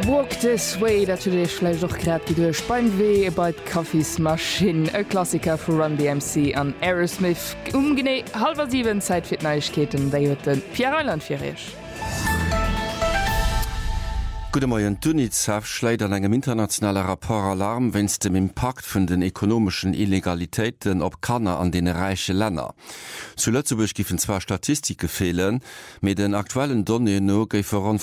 Walk this way, dat du vielleicht doch grad gedurch beim Weh bei Kaffees Maschine, ein Klassiker für Run DMC an Aerosmith. Umgene 6:30 Zeit für Neuigkeiten, da wird den Pierre Island für euch. Gute Morgen, UNICEF schlägt an einem internationalen Rapport Alarm, wenn es dem Impact von den ökonomischen Illegalitäten ob Kanner an den reichen Ländern. Zu Lützeburg gifen zwar Statistiken fehlen, mit den aktuellen Daten no gifen rund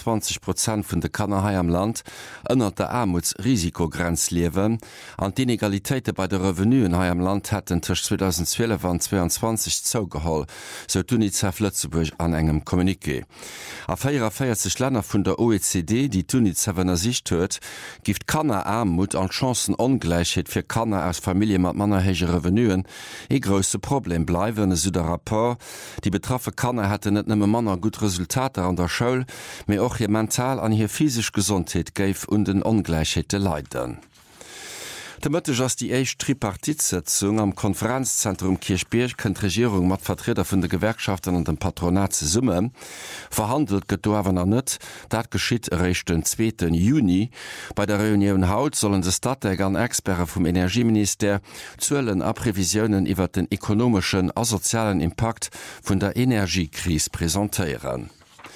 24% von den Kanner hier am Land unter der Armutsrisikogrenze leben. Und die Inegalitäten bei den Revenuen hier am Land hätten zwischen 2012 und 2022 zugeholt, so UNICEF Lützeburg an einem Kommuniqué. Auf 44 Länder von der OECD, die UNICEF an Sicht huet, gift Kanner Armut an Chancenongleichheit für Kanner aus Familien mit mannerhege Revenuen e grosse Problem bleiwen so der rapport. Die betraffe Kanner hätte net nëmme Manner gut Resultate an der Schule, méi och je mental an hier physisch Gesundheit geif und den Ongleichheite leiden. Thematisch ass die eich Tripartitsitzung am Konferenzzentrum Kirchberg kënnt Regierung mat Vertreter vun de Gewerkschaften an dem Patronat ze summe. Verhandelt gët awer net, dat geschitt recht den 2. Juni. Bei der Reunion haut sollen se Stadtdeger an Experte vum Energieminister zuelen a Prävisionen iwwer den ekonomischen a sozialen Impact vun der Energiekrise präsentieren.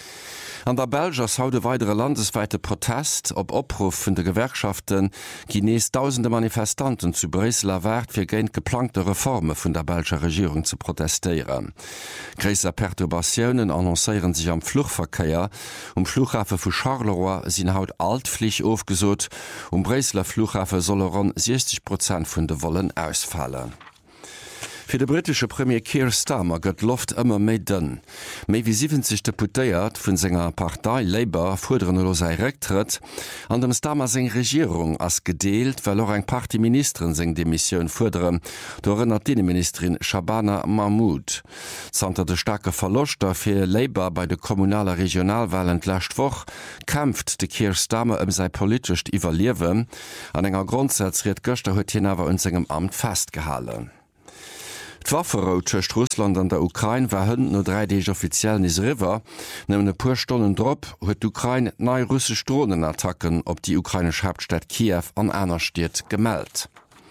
An der Belge ass haut weitere landesweite Protest op Opruf vun de Gewerkschaften genees tausende Manifestanten zu Bresler Wert fir géint geplante Reforme vun der Belger Regierung zu protestieren. Gräser Perturbatiounen annoncéieren sich am Fluchverkeier. Flughafe vu Charleroi sinn haut altpflich aufgesot. Bresler Flughafe soll rund 60% vun de Wollen ausfallen. Für de britische Premier Keir Starmer gëtt Luft immer méi dünn. Méi wie 70 Deputéiert vun senger Partei Labour forderen lo sei Rücktritt. An dem Starmer seg Regierung ass gedeelt, weil auch eng Partyministerin seg Demissioun forderen, dorennert Innenministerin Shabana Mahmood. Zanter de starke Verluster fir Labour bei de kommunaler Regionalwahlen lächt woch, kämpft de Keir Starmer sei politisch Iwerliewen. An enger Grundsatz riet Göster huet hin awer un segem Amt festgehalen. D'Wafferout tschcht Russland an der Ukraine war hënd no 3 offiziell nis River, nëmmen e puer Stonnen Drop huet d'Ukraine nei russsisch Drohnenattacken op die ukrainisch Hauptstadt Kiew an einer Stadt gemeldt.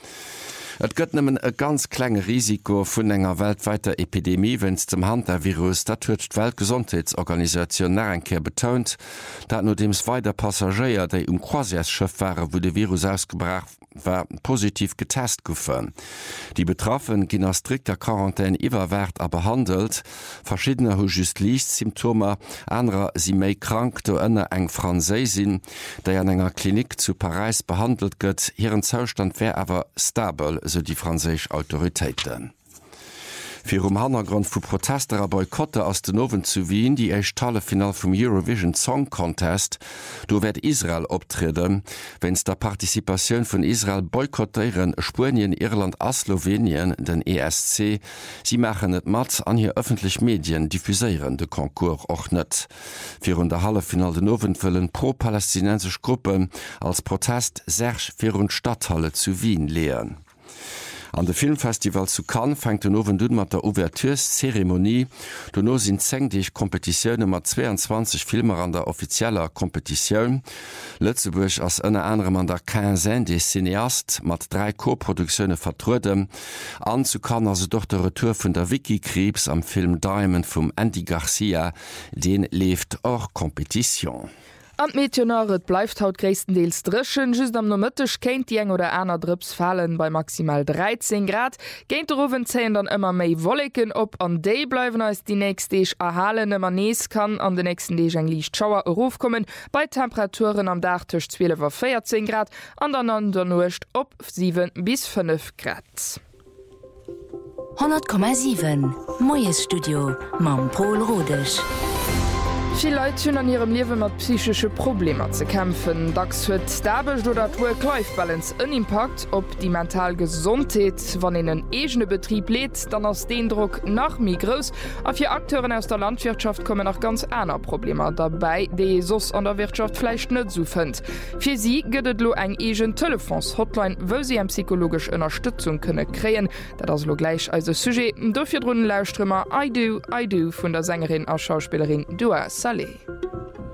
Et gëtt nëmmen e ganz klenge Risiko vun enger weltweiter Epidemie, wenns dem Hand der Virus, dat huet d'Weltgesundheitsorganisation Närenkeer betont, dat no dems weiter Passagier, déi Croisièresschëff waren, wo de Virus ausgebracht war, positiv getest goufen. Die Betroffen ginn as strikter Quarantäne iwwerwert a behandelt. Verschiedene hu just liist Symptome, andere si méi krank do ënner eng Franzésin, déi an enger Klinik zu Paris behandelt gëtt, hiren Zustand wär awer stabil, so die franzésisch Autoritäten. Für Hintergrund vu Protesterer Boykotte aus den Owen zu Wien, die Eichtalle Final vom Eurovision Song Contest, do wird Israel optreten, wenns der Partizipation von Israel boykottieren Spanien, Irland, Slowenien, den ESC, sie machen net mat an hier öffentlich Medien diffusieren de Konkurs och net. Für der Hallefinal den Owen füllen pro-palästinensisch Gruppen als Protest Serge für Stadthalle zu Wien lehren. An de Filmfestival zu Cannes fängt den Owen dun mat der Ouverturezeremonie. Donno sind 10 Kompetitionen mat 22 Filmer an der offizieller Kompetition. Lützeburg ass ënne anderem an der Quinzaine des Cinéastes mat 3 Co-Produktionen vertruden. An zu Cannes also doch der Retour vun der Wikikrebs am Film Diamond vum Andy Garcia, den lebt auch Kompetition. An Meteonaret bleibt haut grästendeels dreschen, just am Nomëttech kenint die eng oder einer Drips fallen bei maximal 13 Grad. Geint Rowen zählen dann immer méi Wolleken op an Day bleiwen als die nächst Deeg erhalen immer nees kann an den nächsten Deeg eng liicht Schauer erofkommen, bei Temperaturen am Dach tuch 12 auf 14 Grad, an der Nucht op 7 bis 5 Grad. 100,7 Moes Studio Mam Paul Rodech. Viele Leute hunn an ihrem Leben mat psychische Probleme zu kämpfen. Dacks huet d'Aarbeit oder Work-Life-Balance einen Impact op die mental Gesundheit. Wann in einen eigenen Betrieb lädt, dann ass den Druck nach mi groß. Auf die Akteuren aus der Landwirtschaft kommen noch ganz andere Probleme dabei, die sos an der Wirtschaft vielleicht nicht so find. Für sie gibt es eng eigen Telefons-Hotline, wo sie psychologische Unterstützung können kreen. Das ist gleich als Sujet. Dafür drunten lauscht immer I Do von der Sängerin und Schauspielerin Dua Saleh.